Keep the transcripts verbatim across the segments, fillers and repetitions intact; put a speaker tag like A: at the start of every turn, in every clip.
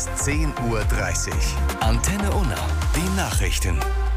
A: zehn Uhr dreißig. Antenne Unna. Die Nachrichten.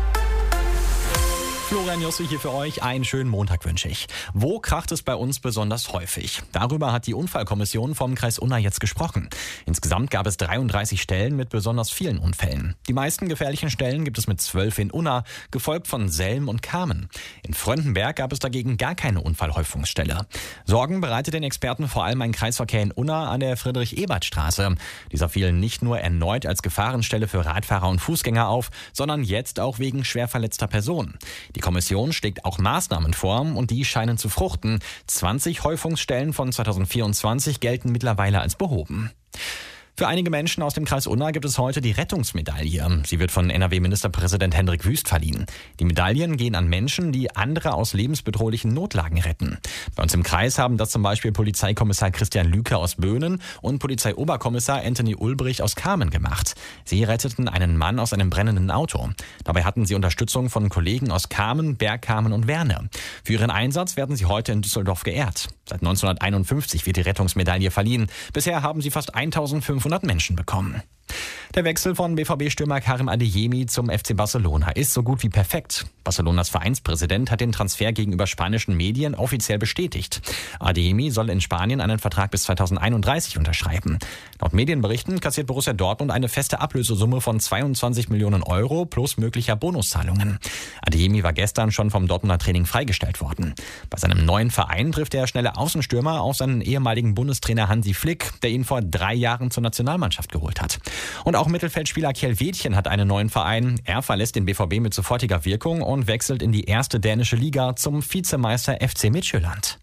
B: Florian Josse hier für euch. Einen schönen Montag wünsche ich. Wo kracht es bei uns besonders häufig? Darüber hat die Unfallkommission vom Kreis Unna jetzt gesprochen. Insgesamt gab es dreiunddreißig Stellen mit besonders vielen Unfällen. Die meisten gefährlichen Stellen gibt es mit zwölf in Unna, gefolgt von Selm und Kamen. In Fröndenberg gab es dagegen gar keine Unfallhäufungsstelle. Sorgen bereitet den Experten vor allem ein Kreisverkehr in Unna an der Friedrich-Ebert-Straße. Dieser fiel nicht nur erneut als Gefahrenstelle für Radfahrer und Fußgänger auf, sondern jetzt auch wegen schwer verletzter Personen. Die Kommission schlägt auch Maßnahmen vor und die scheinen zu fruchten. zwanzig Häufungsstellen von zweitausendvierundzwanzig gelten mittlerweile als behoben. Für einige Menschen aus dem Kreis Unna gibt es heute die Rettungsmedaille. Sie wird von N R W-Ministerpräsident Hendrik Wüst verliehen. Die Medaillen gehen an Menschen, die andere aus lebensbedrohlichen Notlagen retten. Bei uns im Kreis haben das zum Beispiel Polizeikommissar Christian Lüke aus Böhnen und Polizeioberkommissar Anthony Ulbrich aus Kamen gemacht. Sie retteten einen Mann aus einem brennenden Auto. Dabei hatten sie Unterstützung von Kollegen aus Kamen, Bergkamen und Werne. Für ihren Einsatz werden sie heute in Düsseldorf geehrt. Seit neunzehnhunderteinundfünfzig wird die Rettungsmedaille verliehen. Bisher haben sie fast eintausendfünfhundert Menschen bekommen. Der Wechsel von B V B-Stürmer Karim Adeyemi zum F C Barcelona ist so gut wie perfekt. Barcelonas Vereinspräsident hat den Transfer gegenüber spanischen Medien offiziell bestätigt. Adeyemi soll in Spanien einen Vertrag bis zweitausendeinunddreißig unterschreiben. Laut Medienberichten kassiert Borussia Dortmund eine feste Ablösesumme von zweiundzwanzig Millionen Euro plus möglicher Bonuszahlungen. Adeyemi war gestern schon vom Dortmunder Training freigestellt worden. Bei seinem neuen Verein trifft der schnelle Außenstürmer auf seinen ehemaligen Bundestrainer Hansi Flick, der ihn vor drei Jahren zur Nationalmannschaft geholt hat. Und auch Mittelfeldspieler Kjell Wedtjen hat einen neuen Verein. Er verlässt den B V B mit sofortiger Wirkung und wechselt in die erste dänische Liga zum Vizemeister F C Midtjylland.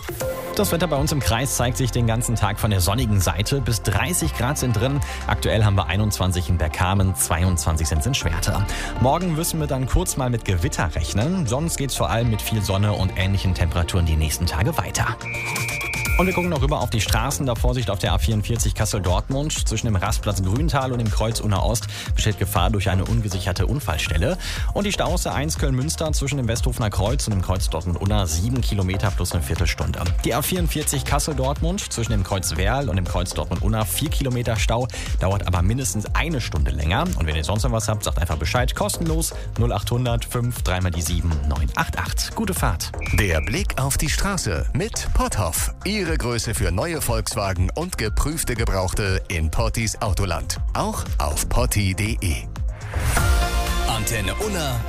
B: Das Wetter bei uns im Kreis zeigt sich den ganzen Tag von der sonnigen Seite. Bis dreißig Grad sind drin. Aktuell haben wir einundzwanzig in Bergkamen, zweiundzwanzig sind es in Schwerter. Morgen müssen wir dann kurz mal mit Gewitter rechnen. Sonst geht es vor allem mit viel Sonne und ähnlichen Temperaturen die nächsten Tage weiter. Und wir gucken noch rüber auf die Straßen. Da Vorsicht auf der A vierundvierzig Kassel-Dortmund. Zwischen dem Rastplatz Grüntal und dem Kreuz Unna Ost besteht Gefahr durch eine ungesicherte Unfallstelle. Und die Staus A eins Köln-Münster zwischen dem Westhofener Kreuz und dem Kreuz Dortmund-Unna sieben Kilometer plus eine Viertelstunde. Die A vierundvierzig Kassel-Dortmund zwischen dem Kreuz Werl und dem Kreuz Dortmund-Unna vier Kilometer Stau, dauert aber mindestens eine Stunde länger. Und wenn ihr sonst noch was habt, sagt einfach Bescheid. Kostenlos null achthundert fünf drei mal die sieben neun acht acht. Gute Fahrt.
A: Der Blick auf die Straße mit Potthoff. Ihre Größe für neue Volkswagen und geprüfte Gebrauchte in Pottis Autoland. Auch auf potti punkt de. Antenne Unna.